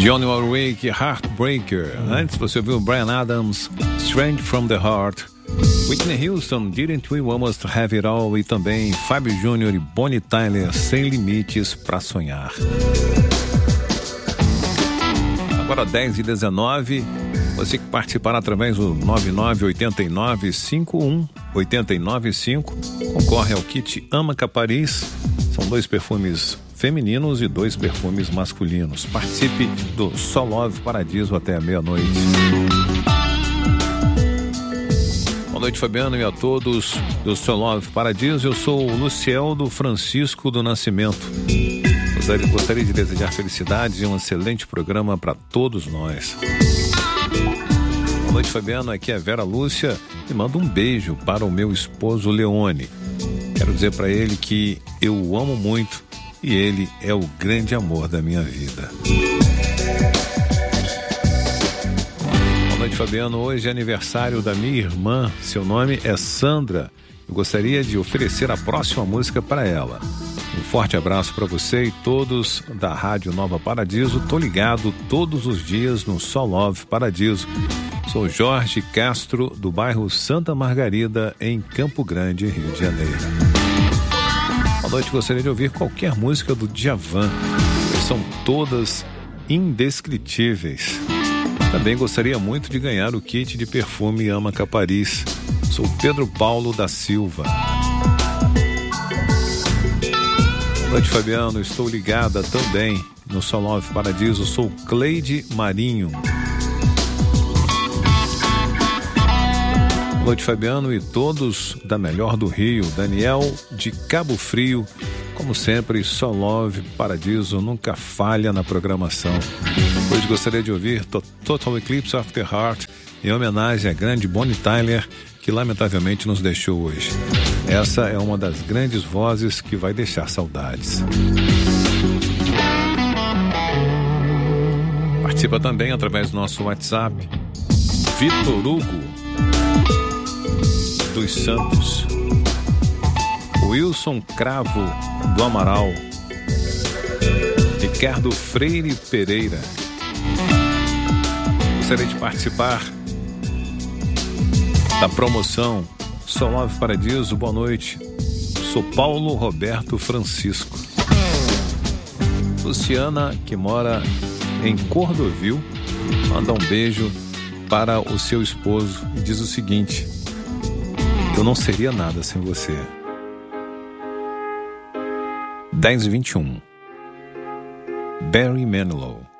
Johnny Warwick, Heartbreaker. Antes você ouviu Bryan Adams, Strange from the Heart. Whitney Houston, Didn't We Almost Have It All. E também Fábio Júnior e Bonnie Tyler, Sem Limites pra Sonhar. Agora 10h19. Você que participará através do 9989-51895 concorre ao kit Amaca Paris. São 2 perfumes femininos e 2 perfumes masculinos. Participe do So Love Paradiso até a meia-noite. Boa noite, Fabiano, e a todos do So Love Paradiso. Eu sou o Lucieldo Francisco do Nascimento. Gostaria de desejar felicidades e um excelente programa para todos nós. Boa noite, Fabiano. Aqui é Vera Lúcia e mando um beijo para o meu esposo Leone. Quero dizer para ele que eu o amo muito e ele é o grande amor da minha vida. Boa noite, Fabiano. Hoje é aniversário da minha irmã. Seu nome é Sandra. Eu gostaria de oferecer a próxima música para ela. Um forte abraço para você e todos da Rádio Nova Paradiso. Tô ligado todos os dias no So Love Paradiso. Sou Jorge Castro, do bairro Santa Margarida, em Campo Grande, Rio de Janeiro. Boa noite, gostaria de ouvir qualquer música do Djavan, pois são todas indescritíveis. Também gostaria muito de ganhar o kit de perfume Amaca Paris. Sou Pedro Paulo da Silva. Boa noite, Fabiano. Estou ligada também no So Love Paradiso. Sou Cleide Marinho. Boa noite, Fabiano, e todos da Melhor do Rio. Daniel de Cabo Frio. Como sempre, So Love Paradiso nunca falha na programação. Hoje gostaria de ouvir Total Eclipse of the Heart, em homenagem à grande Bonnie Tyler, que lamentavelmente nos deixou hoje. Essa é uma das grandes vozes que vai deixar saudades. Participa também através do nosso WhatsApp. Vitor Hugo dos Santos, Wilson Cravo do Amaral, Ricardo Freire Pereira. Gostaria de participar da promoção So Love Paradiso. Boa noite, sou Paulo Roberto Francisco. Luciana, que mora em Cordovil, manda um beijo para o seu esposo e diz o seguinte: eu não seria nada sem você. 10h21. Barry Manilow.